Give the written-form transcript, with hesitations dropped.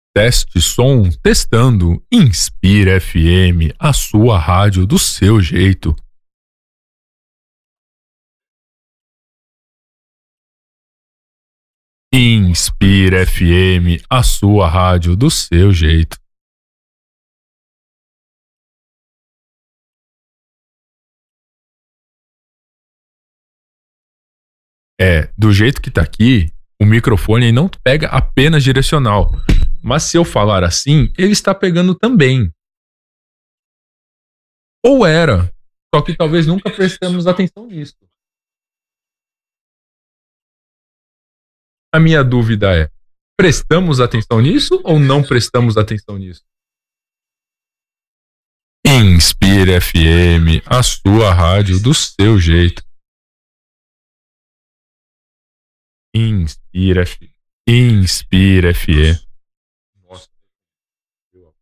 Teste som, testando. Inspira FM, a sua rádio do seu jeito. Inspira FM, a sua rádio do seu jeito. Do jeito que tá aqui, o microfone não pega apenas direcional. Mas se eu falar assim, ele está pegando também. Ou era. Só que talvez nunca prestamos atenção nisso. A minha dúvida é: prestamos atenção nisso ou não prestamos atenção nisso? Inspira FM, a sua rádio do seu jeito. Inspira FM. Nossa,